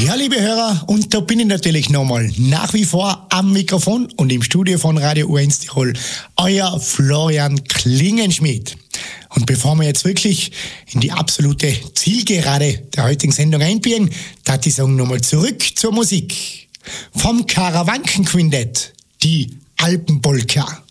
Ja, liebe Hörer, und da bin ich natürlich nochmal nach wie vor am Mikrofon und im Studio von Radio U1 Tirol, euer Florian Klingenschmidt. Und bevor wir jetzt wirklich in die absolute Zielgerade der heutigen Sendung einbiegen, darf ich sagen nochmal zurück zur Musik. Vom Karawanken-Quintett, die Alpenpolka.